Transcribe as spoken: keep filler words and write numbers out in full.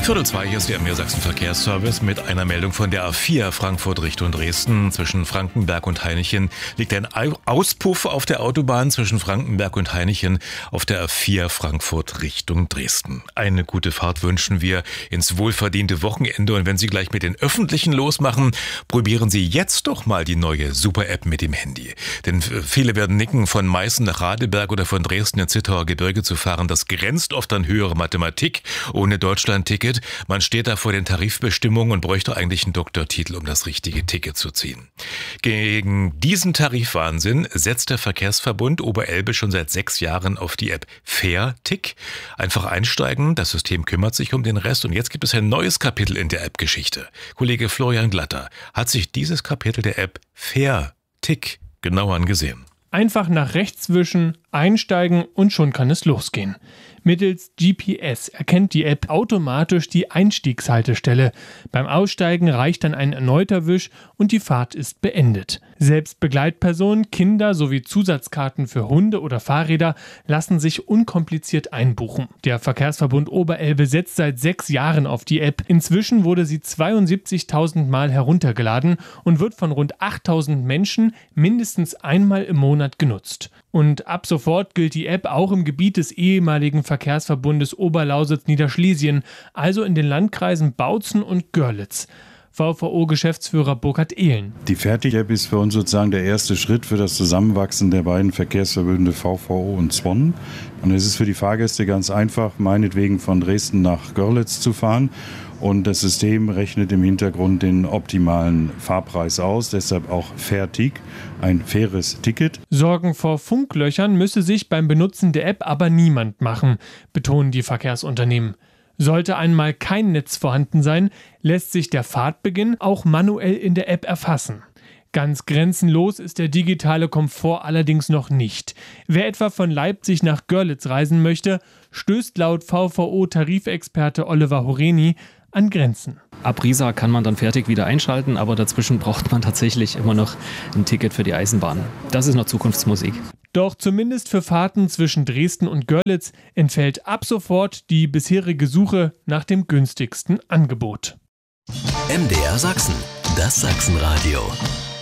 Viertel zwei, hier ist der M D R Sachsen Verkehrsservice mit einer Meldung von der A vier Frankfurt Richtung Dresden. Zwischen Frankenberg und Hainichen liegt ein Auspuff auf der Autobahn zwischen Frankenberg und Hainichen auf der A vier Frankfurt Richtung Dresden. Eine gute Fahrt wünschen wir ins wohlverdiente Wochenende, und wenn Sie gleich mit den Öffentlichen losmachen, probieren Sie jetzt doch mal die neue Super-App mit dem Handy. Denn viele werden nicken, von Meißen nach Radeberg oder von Dresden ins Zittauer Gebirge zu fahren. Das grenzt oft an höhere Mathematik ohne Deutschland-Ticket. Man steht da vor den Tarifbestimmungen und bräuchte eigentlich einen Doktortitel, um das richtige Ticket zu ziehen. Gegen diesen Tarifwahnsinn setzt der Verkehrsverbund Oberelbe schon seit sechs Jahren auf die App Fair-Tick. Einfach einsteigen, das System kümmert sich um den Rest, und jetzt gibt es ein neues Kapitel in der App-Geschichte. Kollege Florian Glatter hat sich dieses Kapitel der App Fair-Tick genau angesehen. Einfach nach rechts wischen, einsteigen und schon kann es losgehen. Mittels G P S erkennt die App automatisch die Einstiegshaltestelle. Beim Aussteigen reicht dann ein erneuter Wisch und die Fahrt ist beendet. Selbst Begleitpersonen, Kinder sowie Zusatzkarten für Hunde oder Fahrräder lassen sich unkompliziert einbuchen. Der Verkehrsverbund Oberelbe setzt seit sechs Jahren auf die App. Inzwischen wurde sie zweiundsiebzigtausend Mal heruntergeladen und wird von rund achttausend Menschen mindestens einmal im Monat genutzt. Und ab sofort gilt die App auch im Gebiet des ehemaligen Verkehrsverbundes Oberlausitz-Niederschlesien, also in den Landkreisen Bautzen und Görlitz. V V O-Geschäftsführer Burkhard Ehlen. Die Fair-Tick-App ist für uns sozusagen der erste Schritt für das Zusammenwachsen der beiden Verkehrsverbünde V V O und Zwon. Und es ist für die Fahrgäste ganz einfach, meinetwegen von Dresden nach Görlitz zu fahren. Und das System rechnet im Hintergrund den optimalen Fahrpreis aus, deshalb auch Fair-Tick, ein faires Ticket. Sorgen vor Funklöchern müsse sich beim Benutzen der App aber niemand machen, betonen die Verkehrsunternehmen. Sollte einmal kein Netz vorhanden sein, lässt sich der Fahrtbeginn auch manuell in der App erfassen. Ganz grenzenlos ist der digitale Komfort allerdings noch nicht. Wer etwa von Leipzig nach Görlitz reisen möchte, stößt laut V V O-Tarifexperte Oliver Horeni an Grenzen. Ab Riesa kann man dann fertig wieder einschalten, aber dazwischen braucht man tatsächlich immer noch ein Ticket für die Eisenbahn. Das ist noch Zukunftsmusik. Doch zumindest für Fahrten zwischen Dresden und Görlitz entfällt ab sofort die bisherige Suche nach dem günstigsten Angebot. M D R Sachsen, das Sachsenradio.